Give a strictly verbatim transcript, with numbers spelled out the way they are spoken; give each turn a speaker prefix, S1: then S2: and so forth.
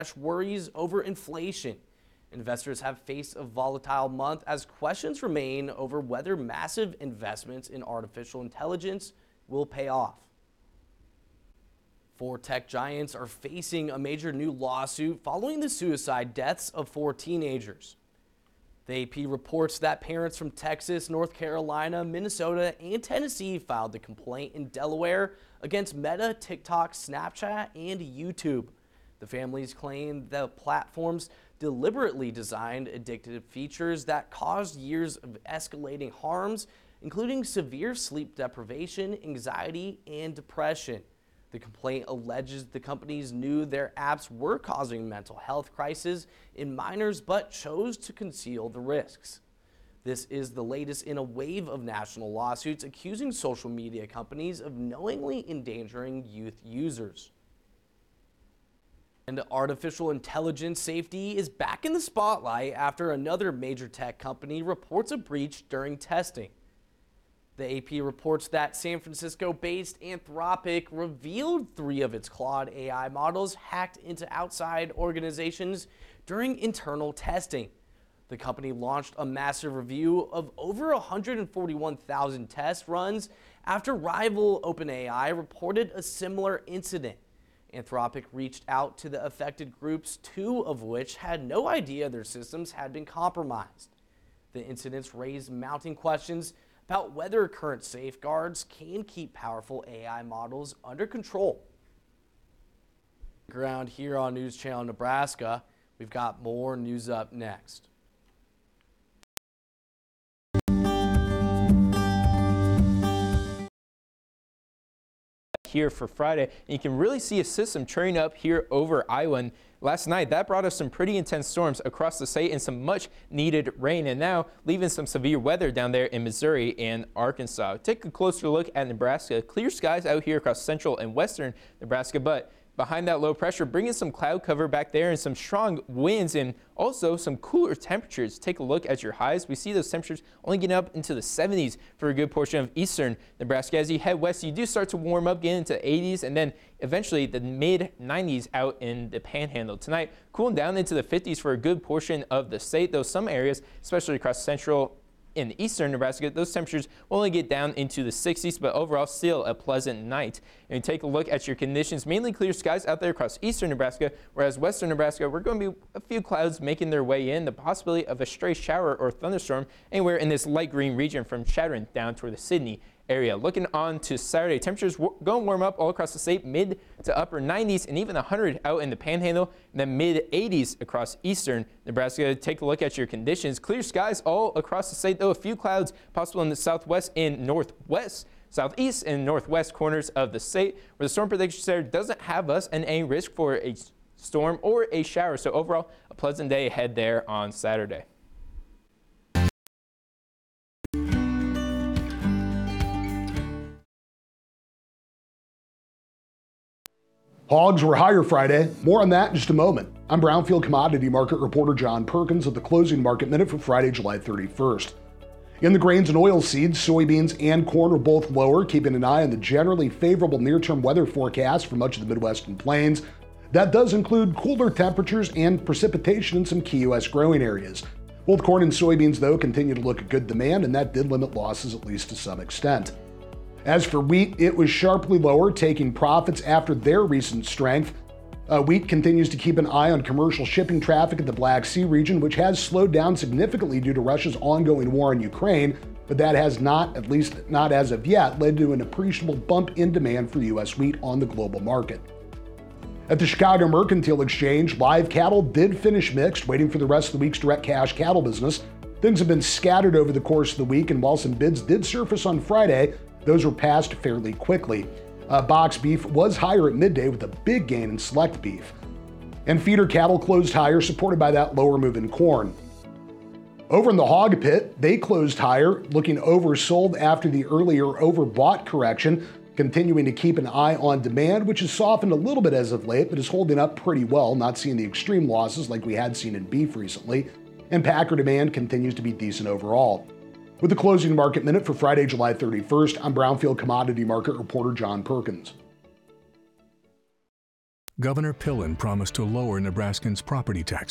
S1: worries over inflation. Investors have faced a volatile month as questions remain over whether massive investments in artificial intelligence will pay off. Four tech giants are facing a major new lawsuit following the suicide deaths of four teenagers. The A P reports that parents from Texas, North Carolina, Minnesota, and Tennessee filed the complaint in Delaware against Meta, TikTok, Snapchat, and YouTube. The families claim the platforms deliberately designed addictive features that caused years of escalating harms, including severe sleep deprivation, anxiety, and depression. The complaint alleges the companies knew their apps were causing mental health crises in minors but chose to conceal the risks. This is the latest in a wave of national lawsuits accusing social media companies of knowingly endangering youth users. And artificial intelligence safety is back in the spotlight after another major tech company reports a breach during testing. The A P reports that San Francisco-based Anthropic revealed three of its Claude A I models hacked into outside organizations during internal testing. The company launched a massive review of over one hundred forty-one thousand test runs after rival OpenAI reported a similar incident. Anthropic reached out to the affected groups, two of which had no idea their systems had been compromised. The incidents raised mounting questions about whether current safeguards can keep powerful A I models under control. Ground here on News Channel Nebraska. We've got more news up next.
S2: Here for Friday, and you can really see a system turning up here over Iowa. And last night, that brought us some pretty intense storms across the state and some much needed rain, and now leaving some severe weather down there in Missouri and Arkansas. Take a closer look at Nebraska. Clear skies out here across central and western Nebraska, but behind that low pressure, bringing some cloud cover back there and some strong winds and also some cooler temperatures. Take a look at your highs. We see those temperatures only getting up into the seventies for a good portion of eastern Nebraska. As you head west, you do start to warm up, get into eighties, and then eventually the mid nineties out in the Panhandle. Tonight, cooling down into the fifties for a good portion of the state, though some areas, especially across central in eastern Nebraska, those temperatures will only get down into the sixties, but overall still a pleasant night. And you take a look at your conditions, mainly clear skies out there across eastern Nebraska, whereas western Nebraska, we're going to be a few clouds making their way in, the possibility of a stray shower or thunderstorm anywhere in this light green region from Chadron down toward the Sidney area. Looking on to Saturday, temperatures going to warm up all across the state, mid to upper nineties and even one hundred out in the Panhandle, and then mid eighties across eastern Nebraska. Take a look at your conditions. Clear skies all across the state, though a few clouds possible in the southwest and northwest, southeast and northwest corners of the state, where the storm prediction center doesn't have us in any risk for a storm or a shower. So overall, a pleasant day ahead there on Saturday.
S3: Hogs were higher Friday. More on that in just a moment. I'm Brownfield commodity market reporter John Perkins with the closing market minute for Friday, July thirty-first. In the grains and oilseeds, soybeans and corn are both lower, keeping an eye on the generally favorable near-term weather forecast for much of the Midwest and Plains. That does include cooler temperatures and precipitation in some key U S growing areas. Both corn and soybeans, though, continue to look at good demand, and that did limit losses at least to some extent. As for wheat, it was sharply lower, taking profits after their recent strength. Uh, wheat continues to keep an eye on commercial shipping traffic in the Black Sea region, which has slowed down significantly due to Russia's ongoing war in Ukraine, but that has not, at least not as of yet, led to an appreciable bump in demand for U S wheat on the global market. At the Chicago Mercantile Exchange, live cattle did finish mixed, waiting for the rest of the week's direct cash cattle business. Things have been scattered over the course of the week, and while some bids did surface on Friday, those were passed fairly quickly. Uh, box beef was higher at midday with a big gain in select beef. And feeder cattle closed higher, supported by that lower move in corn. Over in the hog pit, they closed higher, looking oversold after the earlier overbought correction, continuing to keep an eye on demand, which has softened a little bit as of late, but is holding up pretty well, not seeing the extreme losses like we had seen in beef recently. And packer demand continues to be decent overall. With the closing market minute for Friday, July thirty-first, I'm Brownfield commodity market reporter John Perkins.
S4: Governor Pillen promised to lower Nebraskans' property tax